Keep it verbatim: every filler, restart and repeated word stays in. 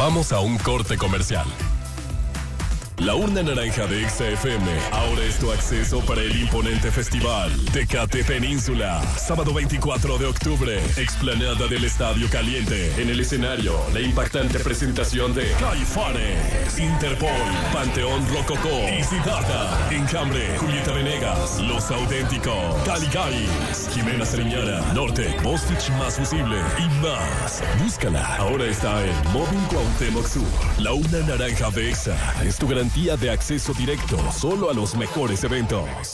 Vamos a un corte comercial. La urna naranja de Exa F M ahora es tu acceso para el imponente festival Tecate Península. Sábado veinticuatro de octubre, explanada del Estadio Caliente. En el escenario, la impactante presentación de Caifanes, Interpol, Panteón Rococó y Siddhartha. Enjambre, Julieta Venegas, Los Auténticos, Caligaris, Jimena Sariñana, Norte, Bostich Más Fusible y más. Búscala. Ahora está en Móvil Cuauhtémoc Sur. La urna naranja de Exa es tu garantía de acceso directo solo a los mejores eventos.